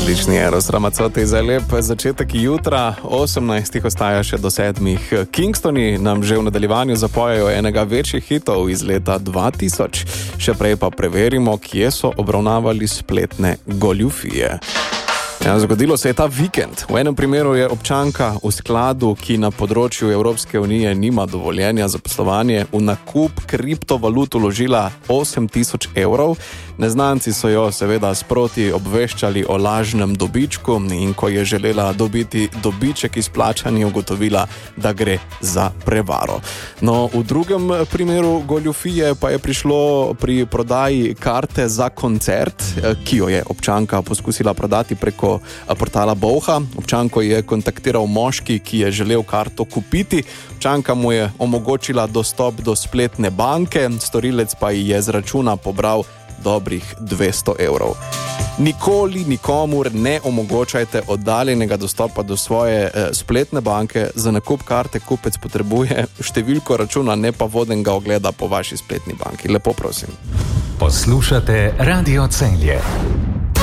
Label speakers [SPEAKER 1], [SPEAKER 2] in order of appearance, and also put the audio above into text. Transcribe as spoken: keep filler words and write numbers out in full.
[SPEAKER 1] Odlični Eros Ramazzotti za lep začetek jutra. osemnajstih ostaja še do sedmih. Kingstoni nam že v nadaljevanju zapojejo enega večjih hitov iz leta dva tisoč. Še prej pa preverimo, kje so obravnavali spletne goljufije. Ja, zgodilo se je ta vikend. V enem primeru je občanka v skladu, ki na področju Evropske unije nima dovoljenja za poslovanje, v nakup kriptovalut vložila osem tisoč evrov. Neznanci so jo seveda sproti obveščali o lažnem dobičku in ko je želela dobiti dobiček izplačan, je ugotovila, da gre za prevaro. No, v drugem primeru goljufije pa je prišlo pri prodaji karte za koncert, ki jo je občanka poskusila prodati preko portala Bolha. Občanko je kontaktiral moški, ki je želel karto kupiti. Občanka mu je omogočila dostop do spletne banke, storilec pa ji je z računa pobral dobrih dvesto evrov. Nikoli nikomur ne omogočajte oddaljenega dostopa do svoje eh, spletne banke. Za nakup karte kupec potrebuje številko računa, ne pa vodenega ogleda po vaši spletni banki. Lepo prosim.
[SPEAKER 2] Poslušate Radio Celje.